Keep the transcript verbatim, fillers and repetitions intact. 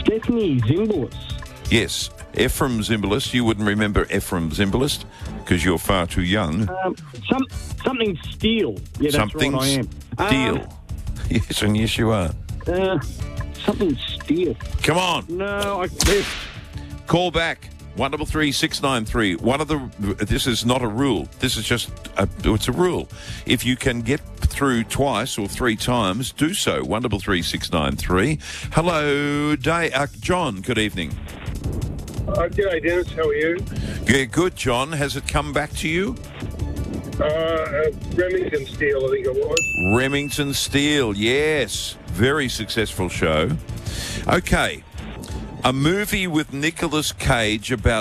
Stephanie Zimbalist. Yes, Ephraim Zimbalist. You wouldn't remember Ephraim Zimbalist because you're far too young. Um, some something steel. Yeah, that's Something right, I am. steel. Um, Yes, and yes you are. uh, something steel. Come on, No, I missed. call back. One double three six nine three. One of the. This is not a rule. This is just a. It's a rule. If you can get through twice or three times, do so. One double three six nine three. Hello, Day. Uh, John. Good evening. Uh, g'day, Dennis. How are you? Yeah, good, John. Has it come back to you? Uh, uh, Remington Steel, I think it was. Remington Steel. Yes, very successful show. Okay, a movie with Nicolas Cage about